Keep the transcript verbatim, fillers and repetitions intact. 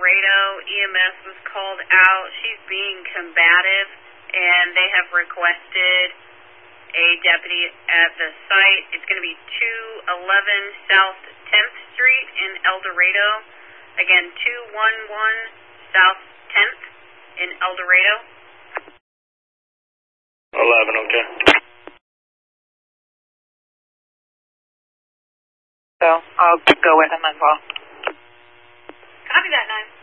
Dorado. E M S was called out. She's being combative, and they have requested a deputy at the site. It's going to be two eleven South tenth Street in El Dorado. Again, two eleven South tenth in El Dorado. eleven, okay. So I'll go with him as well. Copy that, nine.